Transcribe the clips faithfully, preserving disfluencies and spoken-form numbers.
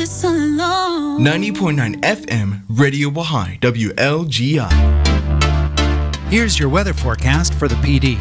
this alone. ninety point nine F M, Radio Baha'i, W L G I. Here's your weather forecast for the P D.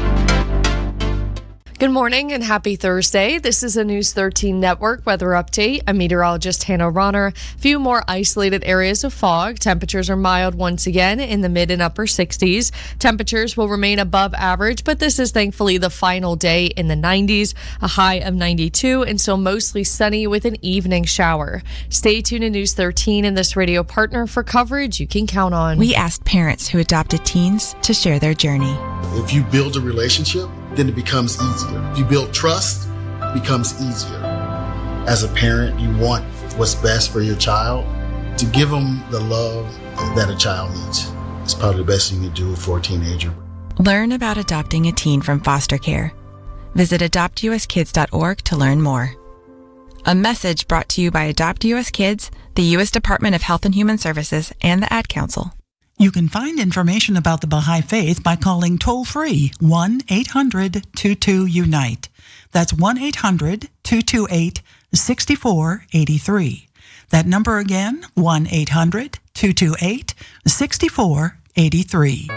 Good morning and happy Thursday. This is a News thirteen Network weather update. I'm meteorologist Hannah Ronner. Few more isolated areas of fog. Temperatures are mild once again in the mid and upper sixties. Temperatures will remain above average, but this is thankfully the final day in the nineties, a high of ninety-two, and so mostly sunny with an evening shower. Stay tuned to News thirteen and this radio partner for coverage you can count on. We asked parents who adopted teens to share their journey. If you build a relationship, then it becomes easier. If you build trust, it becomes easier. As a parent, you want what's best for your child. To give them the love that a child needs is probably the best thing you can do for a teenager. Learn about adopting a teen from foster care. Visit adopt u s kids dot org to learn more. A message brought to you by Adopt U S Kids, the U S Department of Health and Human Services, and the Ad Council. You can find information about the Baha'i Faith by calling toll-free one eight hundred two two unite. That's one eight hundred two two eight six four eight three. That number again, one eight hundred two two eight six four eight three.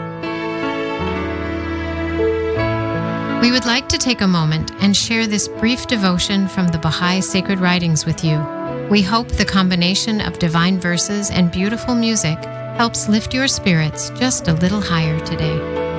We would like to take a moment and share this brief devotion from the Baha'i Sacred Writings with you. We hope the combination of divine verses and beautiful music helps lift your spirits just a little higher today.